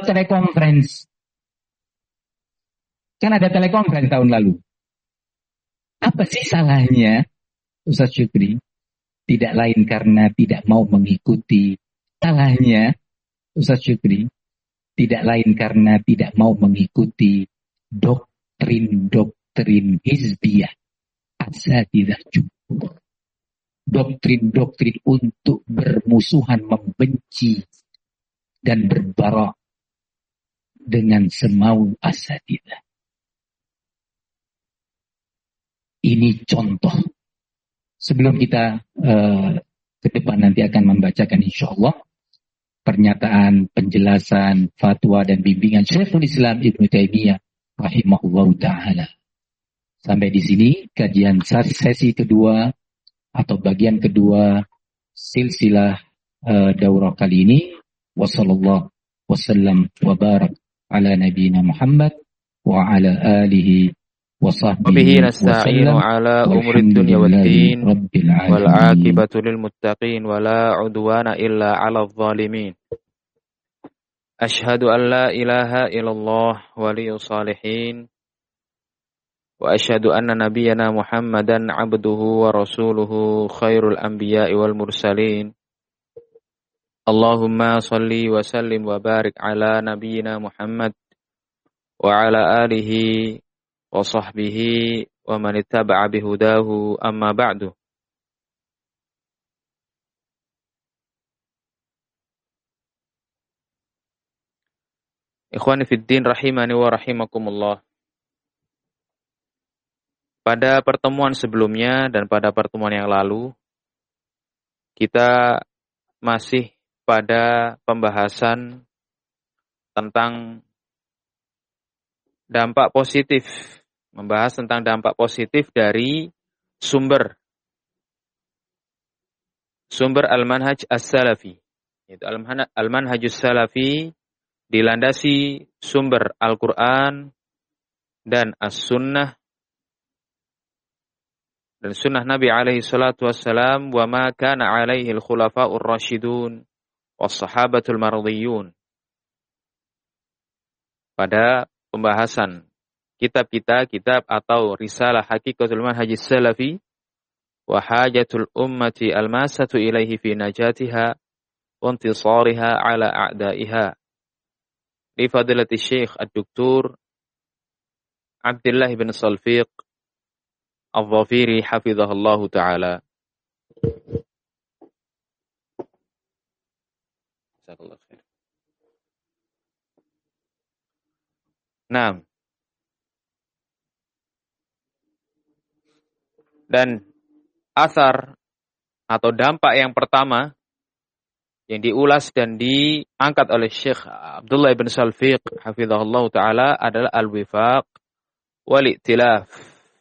buat telekonferensi. Kan ada telekonferensi tahun lalu. Apa sih salahnya, Ustaz Syukri? Tidak lain karena tidak mau mengikuti. Salahnya, Ustaz Syukri, tidak lain karena tidak mau mengikuti doktrin-doktrin hizbiyah. Asatidzah jumhur. Doktrin-doktrin untuk bermusuhan, membenci, dan berbarok dengan semau asatidzah. Ini contoh. Sebelum kita ke depan nanti akan membacakan insyaallah pernyataan, penjelasan, fatwa dan bimbingan Syekhul Islam Ibnu Taimiyah rahimahullah taala. Sampai di sini kajian sesi kedua atau bagian kedua silsilah daurah kali ini. Wassallallahu wasallam wa barak ala nabiyyina Muhammad wa ala alihi وبه نستعين على أمور الدنيا والدين والعاقبة للمتقين ولا عدوان إلا على الظالمين أشهد أن لا إله إلا الله ولي الصالحين وأشهد أن نبينا محمدا عبده ورسوله خير الأنبياء والمرسلين اللهم صل وسلم وبارك على نبينا محمد وعلى آله وصحبه ومن اتبع بهداه أما بعد. Ikhwani fiddin rahimani wa rahimakumullah. Pada pertemuan sebelumnya dan pada pertemuan yang lalu kita masih pada pembahasan tentang dampak positif. Membahas tentang dampak positif dari sumber al-manhaj as-salafi. Yaitu al-manhajus salafi dilandasi sumber Al-Quran dan as-sunnah dan sunnah Nabi alaihi salatu wassalam wa ma kana alaihi al-khulafa'ur rasyidun was sahabatul mardiyun. Pada pembahasan kitab atau risalah Haqiqatul Manhajis Salafi wa hajatul ummati almasatu ilaihi fi najatiha wa intisariha ala a'daiha li fadilati Syekh Ad-Doktor Abdullah bin Salfiq Al-Dhafiri hafizahullahu ta'ala. Jazakallahu khair. Naam. Dan asar atau dampak yang pertama yang diulas dan diangkat oleh Syekh Abdullah bin Salfiq hafizahullah ta'ala adalah al-wifaq wal-i'tilaf.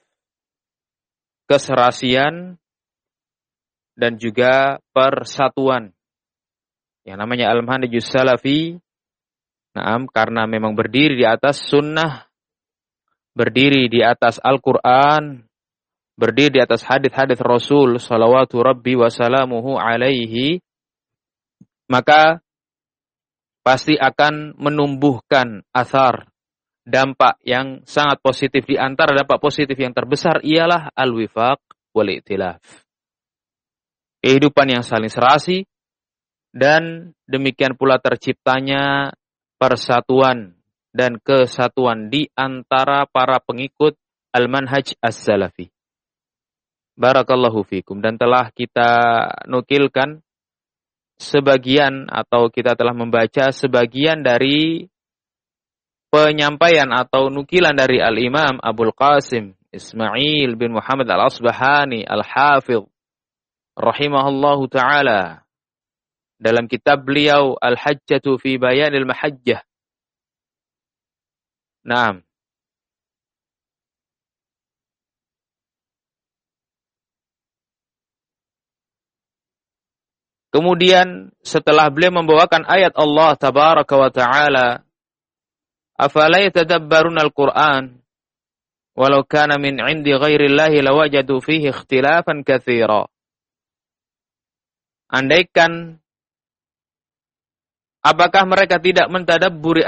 Keserasian dan juga persatuan. Yang namanya al-manhajus salafi, karena memang berdiri di atas sunnah, berdiri di atas Al-Quran, berdiri di atas hadits-hadits Rasul salawatu rabbi wa salamuhu alaihi, maka pasti akan menumbuhkan athar, dampak yang sangat positif. Di antara dampak positif yang terbesar ialah al-wifaq wal-i'tilaf. Kehidupan yang saling serasi, dan demikian pula terciptanya persatuan dan kesatuan di antara para pengikut al-manhaj as-salafi. Barakallahu fikum. Dan telah kita nukilkan sebagian atau kita telah membaca sebagian dari penyampaian atau nukilan dari Al-Imam Abul Qasim Ismail bin Muhammad Al-Asbahani Al-Hafidh rahimahullahu ta'ala dalam kitab beliau Al-Hajjatu fi Bayanil Mahajjah. Naam. Kemudian setelah beliau membawakan ayat Allah tabaraka wa ta'ala, afala yatadabbaruna al-Qur'an walau kana min 'indi ghairillahi lawajadu fihi ikhtilafan katsira. Andaikan apakah mereka tidak mentadabburi